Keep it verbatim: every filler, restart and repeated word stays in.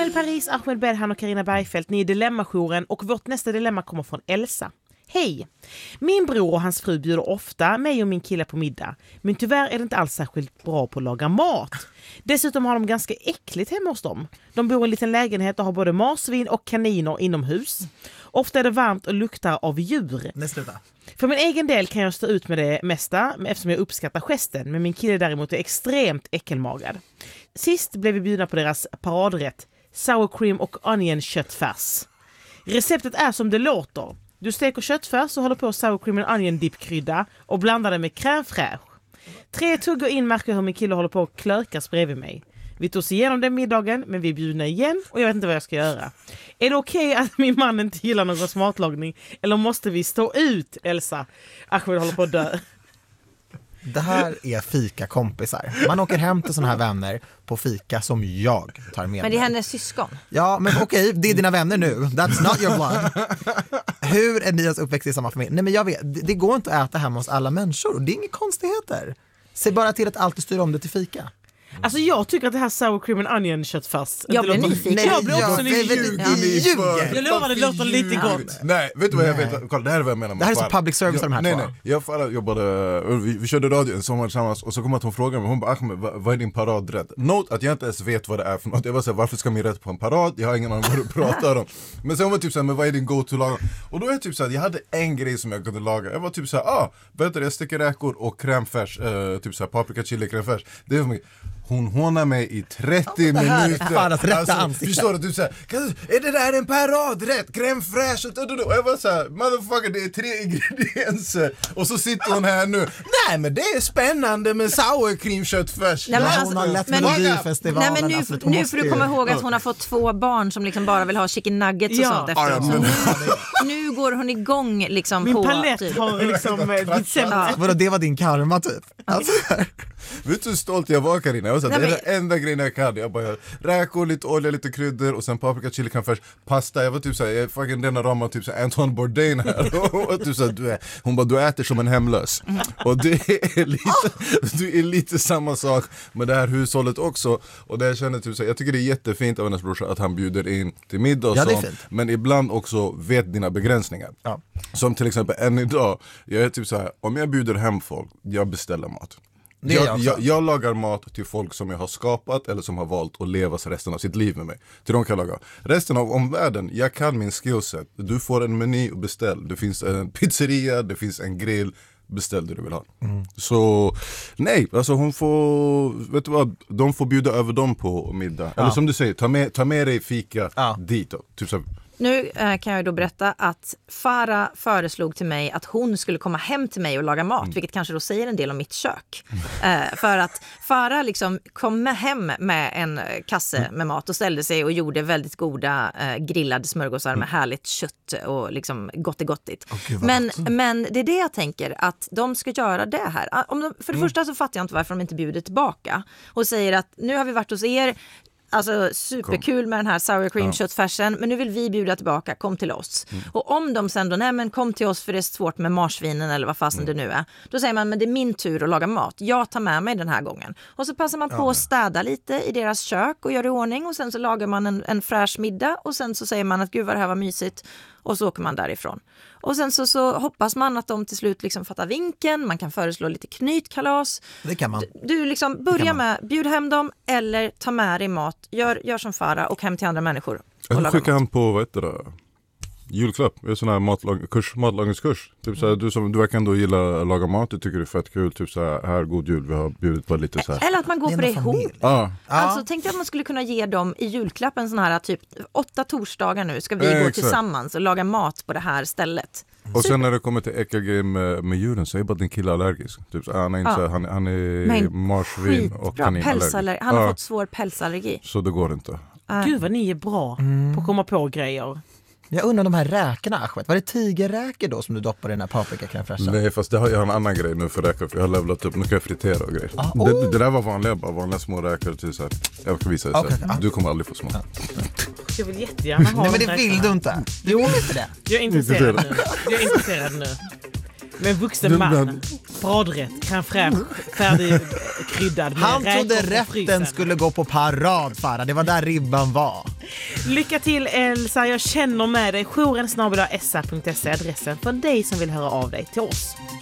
Daniel Paris, Ahmed Bedhan och Carina Bergfeldt, ni är Dilemma-jouren och vårt nästa dilemma kommer från Elsa. Hej! Min bror och hans fru bjuder ofta mig och min kille på middag. Men tyvärr är det inte alls särskilt bra på att laga mat. Dessutom har de ganska äckligt hemma hos dem. De bor i en liten lägenhet och har både marsvin och kaniner inomhus. Ofta är det varmt och luktar av djur. Näsluta. För min egen del kan jag stå ut med det mesta eftersom jag uppskattar gesten. Men min kille däremot är extremt äckelmagad. Sist blev vi bjudna på deras paradrätt. Sour cream och onion köttfärs. Receptet är som det låter. Du steker köttfärs och håller på sour cream and onion dip-krydda och blandar det med crème fraîche. Tre tuggor in märker hur min kille håller på att klökas bredvid mig. Vi tog oss igenom den middagen, men vi är bjudna igen och jag vet inte vad jag ska göra. Är det okej okay att min man inte gillar någon smatlagning eller måste vi stå ut, Elsa? Ahmed håller på att dö. Det här är fika-kompisar. Man åker hem till såna här vänner på fika som jag tar med. Men det är hennes syskon. Ja, men okej, det är dina vänner nu. That's not your blood. Hur är ni uppväxt i samma familj? Nej, men jag vet, det, det går inte att äta hemma hos alla människor. Det är inga konstigheter. Se bara till att alltid styra om det till fika. Alltså jag tycker att det här sour cream and onion köttfärs. Jag blir nyfiken. Nej, jag blir också jag, nyfiken. ljuger. Jag lovar, det låter lite gott. Nej, vet du vad jag vet? Kolla, det här är vad jag menar med Det här är så Farah. public service av de här Nej, två. nej. Jag och Farah jobbade, vi, vi körde radio en sommar tillsammans och så kom att hon frågade mig, hon bara, Ahmed, vad, vad är din paradrätt? Note att jag inte ens vet vad det är för något. Jag var såhär, varför ska min rätt på en parad? Jag har ingen aning vad du pratar om. Men sen var jag typ såhär, men vad är din go-to-lag? Och då är jag typ såhär, jag hade en grej som jag kunde laga. Jag var typ såhär, ah, vet du, jag sticker räkor och crème eh, typ såhär paprika, chili, crème fraîche. Det är för mig. Hon hånar mig i trettio Ja, det här minuter. är Farahs rätta alltså, ansikte. förstår du? Du säger, är det där en paradrätt? Crème fraîche? Och jag var såhär, motherfucker, det är tre ingredienser. Och så sitter hon här nu. Nej, men det är spännande med sour cream köttfärs. Nej, men Ja, alltså, hon har lätt men- Melodifestivalen. Nej, men nu, alltså, hon nu måste får du ju- komma ihåg att hon har fått två barn som liksom bara vill ha chicken nuggets och Ja. sånt efteråt. Ja, ja, men- Nu går hon igång liksom Min på... palett typ. har liksom eh, blivit sämre. Vadå, det var din karma typ? Alltså, Vet du hur stolt jag var, Carina? Jag var så här, Nej, det är men- den enda grejen jag kan. Jag bara räkor, lite olja, lite kryddor och sen paprika, chili, crème fraîche, pasta. Jag var typ såhär, jag är fucking denna ramar typ såhär Antoine Bourdain här. Och typ såhär, du är, hon bara, du äter som en hemlös. Och det är lite, det är lite samma sak med det här hushållet också. Och det jag känner typ såhär, jag tycker det är jättefint av hennes brorsa att han bjuder in till middag och Ja, det är sånt. fint. Men ibland också vet dina begränsningar. Ja. Som till exempel än idag, jag är typ såhär, om jag bjuder hem folk, jag beställer mat. Det är jag Jag, också. jag, jag lagar mat till folk som jag har skapat eller som har valt att leva resten av sitt liv med mig. Till de kan jag laga. Resten av omvärlden, jag kan min skillset. Du får en meny och beställ. Det finns en pizzeria, det finns en grill. Beställ det du vill ha. Mm. Så nej, alltså hon får, vet du vad, de får bjuda över dem på middag. Ja. Eller som du säger, ta med, ta med dig fika Ja. dit då. Typ så. Nu eh, kan jag då berätta att Farah föreslog till mig att hon skulle komma hem till mig och laga mat, vilket kanske då säger en del om mitt kök. Eh, för att Farah liksom kom med hem med en kasse med mat och ställde sig och gjorde väldigt goda eh, grillade smörgåsar med härligt kött och liksom gottigottigt. Åh, gud, vad men, gott. men det är det jag tänker, att de ska göra det här. Om de, för det första så fattar jag inte varför de inte bjuder tillbaka och säger att nu har vi varit hos er. Alltså superkul med den här sour cream Ja. köttfärsen, men nu vill vi bjuda tillbaka, kom till oss. Mm. Och om de sen då, nej men kom till oss för det är svårt med marsvinen eller vad fasen Mm. det nu är. Då säger man, men det är min tur att laga mat. Jag tar med mig den här gången. Och så passar man på att städa lite i deras kök och gör i ordning och sen så lagar man en, en fräsch middag och sen så säger man att gud vad det här var mysigt och så åker man därifrån. Och sen så, så hoppas man att de till slut liksom fattar vinken, man kan föreslå lite knytkalas. det kan man. Du liksom börja med, bjud hem dem eller ta med dig mat. Gör, gör som Farah och hem till andra människor. Och Jag laga skickar mat. han på, vad heter det? Julklapp, det är sån här matlag- kurs, matlagningskurs. Typ såhär, du, som, du verkar ändå gilla att laga mat, du tycker det är fett kul. Typ såhär, här, god jul, vi har bjudit på lite så här. Eller att man går Det är på det en ihop. familj. Ja, Alltså tänk dig att man skulle kunna ge dem i julklapp en sån här typ åtta torsdagar nu ska vi Eh, gå exakt. tillsammans och laga mat på det här stället. och sen när det kommer till äckelgrejer med, med djuren så är bara din kille allergisk. Typ så, han är inte Ja. så här, han, han är Men marsvin och Skitbra. kaninallergisk. Pälsallergi. Han har Ja, fått svår pälsallergi. så det går inte. Gud vad ni är bra på att komma på grejer. Jag undrar de här räkorna, Ahmed. Var det tigerräkor då som du doppar i den här paprika-crème Nej, fast det har jag en annan grej nu för räkor, för jag har levlat upp, nu kan jag fritera och grejer. Ah, det, oh. det där var vanliga, bara vanliga små räkor till så här. Jag kan visa dig Okay, sen. ah. Du kommer aldrig få små. Jag vill jättegärna ha Nej, men de det där vill du inte. Du vill inte det. Jag är intresserad nu. Jag är intresserad nu. Med en vuxen Men- man. men- paradrätt, crème fraîche, färdigkryddad med Han trodde räkor från rätten frysen. skulle gå på parad, Farah. Det var där ribban var. Lycka till Elsa, jag känner med dig. Jouren snabel-a s a punkt se är adressen för dig som vill höra av dig till oss.